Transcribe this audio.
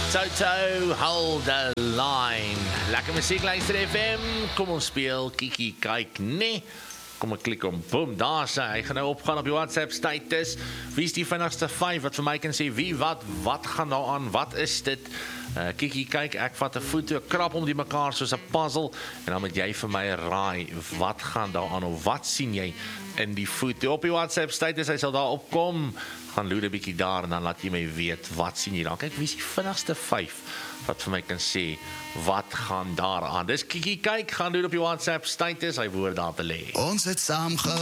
Toto, hold the line. Lekker musiek luister FM. Kom ons speel Kiki kyk nee. Kom ek klik om, boom, daar sy. Hy gaan nou opgaan op die WhatsApp status. Wie is die vinnigste 5 wat vir my kan sê wie wat gaan nou aan? Wat is dit? Kiki kyk, ek vat 'n foto, krap om die mekaar soos 'n puzzle en dan moet jy vir my raai wat gaan daar aan of wat sien jy in die foto op die WhatsApp status. Hy sal daar opkom. Gaan loer 'n bietjie daar en dan laat jy my weet wat sien jy dan. Kyk, wie is die vinnigste 5 wat vir my kan sê wat gaan daar aan? Dis Kiki kyk, gaan loer op die WhatsApp status, hy woord daar te lê. Ons het saam